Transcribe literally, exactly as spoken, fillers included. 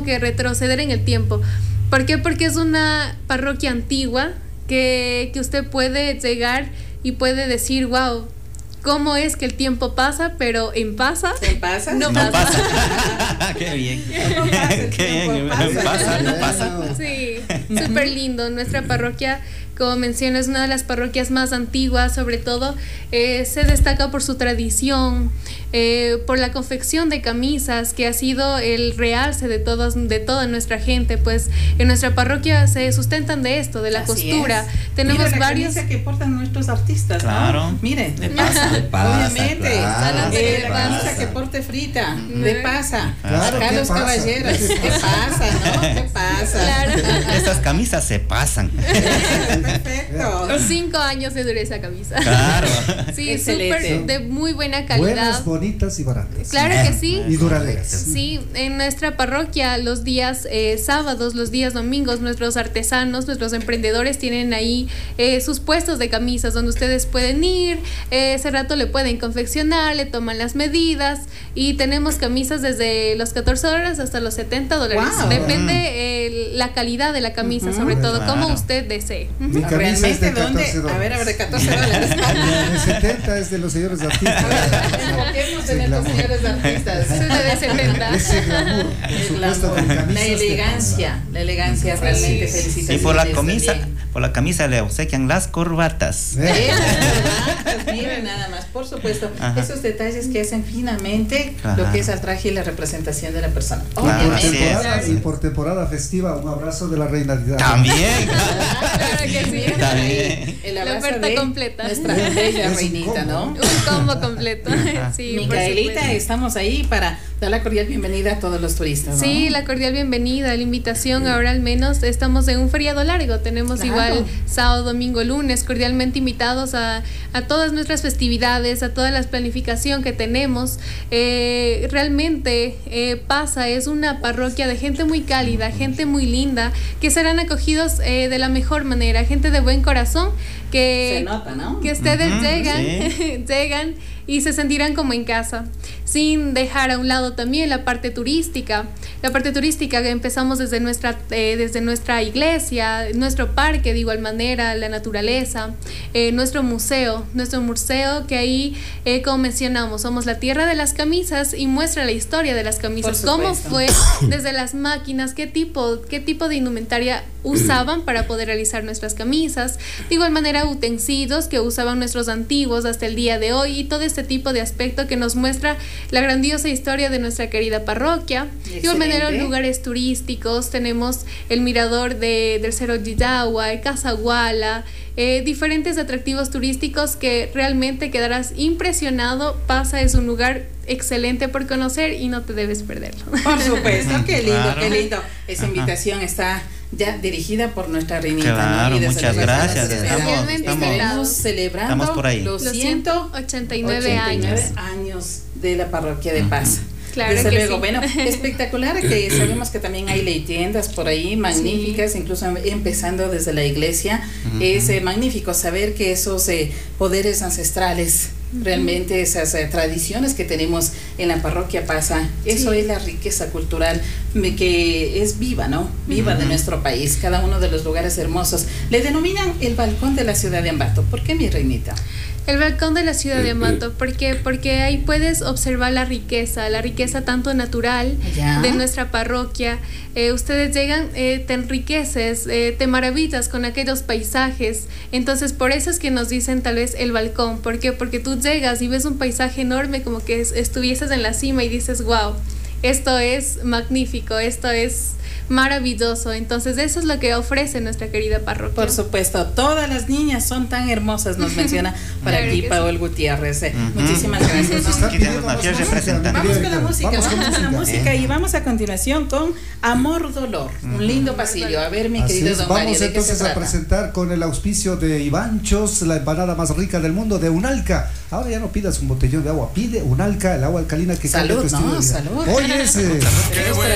que retroceder en el tiempo. ¿Por qué? Porque es una parroquia antigua que, que usted puede llegar y puede decir, wow, cómo es que el tiempo pasa, pero en pasa, ¿En pasa? no, No pasa. pasa. Qué bien. No pasa, el Qué bien. tiempo pasa. Pasa, no pasa. Sí, súper lindo. Nuestra parroquia, como menciono, es una de las parroquias más antiguas, sobre todo eh, se destaca por su tradición, eh, por la confección de camisas, que ha sido el realce de, todos, de toda nuestra gente. Pues en nuestra parroquia se sustentan de esto, de la Así costura. es. Tenemos Mira la varios... camisa que portan nuestros artistas, Claro. ¿no? Miren, De pasa. De pasa, obviamente, claro, eh, de la pasa. camisa que porte frita, Mm. de pasa, Claro, acá ¿qué los pasa? caballeros, ¿qué pasa, no? ¿Qué pasa? Claro. Estas camisas se pasan. Perfecto. Cinco años de dureza esa camisa. Claro. Sí, Excelente. súper de muy buena calidad. Buenas, bonitas y baratas. Claro que sí. Y duraderas. Sí, en nuestra parroquia los días eh, sábados, los días domingos, nuestros artesanos, nuestros emprendedores tienen ahí eh, sus puestos de camisas donde ustedes pueden ir, eh, ese rato le pueden confeccionar, le toman las medidas y tenemos camisas desde los catorce dólares hasta los setenta dólares. Wow. Depende eh, la calidad de la camisa, Ujú. sobre todo, Claro. como usted desee. Mi camisa es ¿Realmente de dónde? catorce dólares. A ver, a ver, de catorce dólares. La de setenta es de los señores artistas. Enfoquemos en estos señores artistas. Ese de setenta. Ese glamour, por El supuesto, glamour, con camisas la de elegancia, la elegancia realmente, es. felicitaciones. Y por la camisa, también. por la camisa le obsequian las corbatas. panza. Eh, Esas corbatas, miren nada más, por supuesto, Ajá. esos detalles que hacen finamente Claro. lo que es el traje y la representación de la persona. Y por Claro, así Obviamente. es. temporada, y por temporada festiva, un abrazo de la reina Didal. También. Claro que sí. Miren También. ahí el La abrazo oferta de completa. nuestra Es bella un reinita, ¿no? combo. Un combo completo. Ajá. Sí, por Micaelita, supuesto. estamos ahí para dar la cordial bienvenida a todos los turistas, ¿no? Sí, la cordial bienvenida, la invitación. Ahora al menos estamos en un feriado largo. Tenemos Claro. igual sábado, domingo, lunes, cordialmente invitados a, a todas nuestras festividades, a toda la planificación que tenemos. Eh, realmente eh, pasa, es una parroquia de gente muy cálida, gente muy linda, que serán acogidos eh, de la mejor manera, gente de buen corazón, que, Se nota, ¿no? que ustedes Ujú, llegan, sí. llegan y se sentirán como en casa, sin dejar a un lado también la parte turística. La parte turística que empezamos desde nuestra, eh, desde nuestra iglesia, nuestro parque de igual manera, la naturaleza, eh, nuestro museo, nuestro museo que ahí, eh, como mencionamos, somos la tierra de las camisas y muestra la historia de las camisas, Por cómo supuesto. fue desde las máquinas, qué tipo, qué tipo de indumentaria usaban para poder realizar nuestras camisas, de igual manera utensilios que usaban nuestros antiguos hasta el día de hoy y todo este tipo de aspecto que nos muestra la grandiosa historia de nuestra querida parroquia. De igual manera, Excelente. lugares turísticos, tenemos el mirador de, del Cerro Yidagua, el Casaguala, eh, diferentes atractivos turísticos que realmente quedarás impresionado. Pasa, es un lugar excelente por conocer y no te debes perderlo. Por supuesto, qué lindo, Claro. qué lindo. Esa Ajá. invitación está ya dirigida por nuestra reinita, Claro, ¿no? Y desde muchas luego gracias, estamos estamos- esperando. estamos- Estaremos celebrando estamos por ahí. los Los ciento ochenta y nueve ochenta y nueve años. años de la parroquia de Paz. Claro Desde que luego, sí. bueno, espectacular que sabemos que también hay leyendas por ahí magníficas, incluso empezando desde la iglesia. Ujú. Es eh, magnífico saber que esos eh, poderes ancestrales, realmente esas eh, tradiciones que tenemos en la parroquia Pasa, eso Sí. es la riqueza cultural me- que es viva, ¿no? Viva de Ujú. nuestro país, cada uno de los lugares hermosos. Le denominan el balcón de la ciudad de Ambato. ¿Por qué, mi reinita? El balcón de la ciudad de Ambato, ¿por qué? Porque ahí puedes observar la riqueza, la riqueza tanto natural Ya. de nuestra parroquia. Eh, ustedes llegan, eh, te enriqueces, eh, te maravillas con aquellos paisajes. Entonces, por eso es que nos dicen tal vez el balcón. ¿Por qué? Porque tú llegas y ves un paisaje enorme, como que es- estuvieses en la cima y dices, wow, esto es magnífico, esto es maravilloso. Entonces, eso es lo que ofrece nuestra querida parroquia. Por supuesto, todas las niñas son tan hermosas, nos menciona por Claro aquí que Paul Gutiérrez. Eh, Ujú. Muchísimas gracias. Nos ¿no? está Aquí tenemos pidiendo una más fiel música, representante. Vamos con la Vamos música, con vamos con la música. música y vamos a continuación con Amor Dolor, un lindo pasillo. A ver, mi Así querido es, don vamos Mario, ¿de qué se entonces a trata? presentar con el auspicio de Ivanchos, la empanada más rica del mundo, de Unalca. Ahora ya no pidas un botellón de agua, pide Unalca, el agua alcalina que cambia Salud, tu estilo ¿no? de vida. Salud. Oye, ese. Qué buena